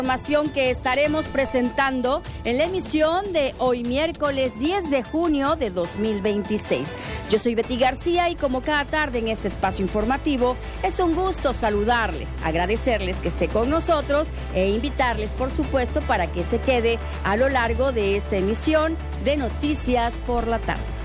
Información que estaremos presentando en la emisión de hoy miércoles 10 de junio de 2026. Yo soy Betty García y como cada tarde en este espacio informativo es un gusto saludarles, agradecerles que esté con nosotros e invitarles por supuesto para que se quede a lo largo de esta emisión de Noticias por la Tarde.